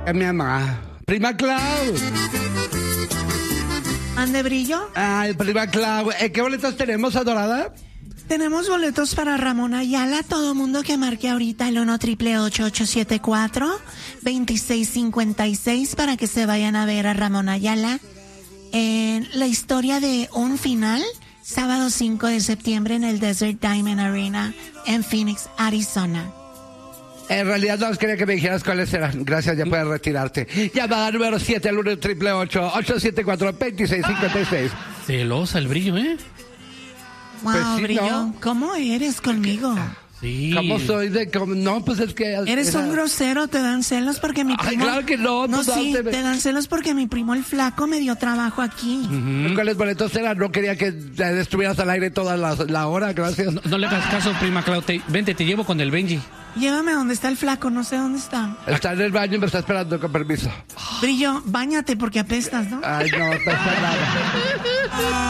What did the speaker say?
Es mi mamá. Prima Clau. ¿Ande brillo? Ay, prima Clau. ¿Qué boletos tenemos, adorada? Tenemos boletos para Ramón Ayala. Todo mundo que marque ahorita el 1-888-874-2656 para que se vayan a ver a Ramón Ayala en la historia de un final, sábado 5 de septiembre en el Desert Diamond Arena en Phoenix, Arizona. En realidad no quería que me dijeras cuáles eran. Gracias, ya puedes retirarte. Llamada número 7 al 1-888-874-2656. Celosa el brillo, ¿eh? Wow, Pues sí, brillo. ¿no? ¿Cómo eres conmigo? Sí. ¿Cómo soy de cómo? No, pues es que... Eres un grosero, te dan celos porque mi primo... Ay, claro que no. No, tú sí, dáteme. te dan celos porque mi primo el flaco me dio trabajo aquí. ¿Cuáles boletos eran? No quería que estuvieras al aire toda la hora, gracias. No le hagas caso, prima Clau. Vente, te llevo con el Benji. Llévame a donde está el flaco, no sé dónde está. Está en el baño y me está esperando, con permiso. Brillo, báñate porque apestas, ¿no? Ay, no, está nada.